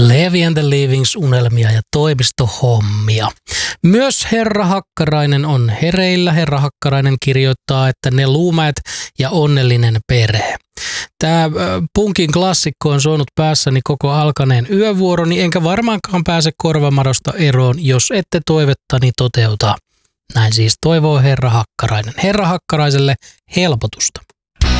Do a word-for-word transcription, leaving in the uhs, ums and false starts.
Levi and the Leavings -unelmia ja toimistohommia. Myös Herra Hakkarainen on hereillä. Herra Hakkarainen kirjoittaa, että ne luumäet ja onnellinen perhe. Tämä punkin klassikko on soinut päässäni koko alkaneen yövuoroni, enkä varmaankaan pääse korvamadosta eroon, jos ette toivettani toteuta. Näin siis toivoo Herra Hakkarainen. Herra Hakkaraiselle helpotusta.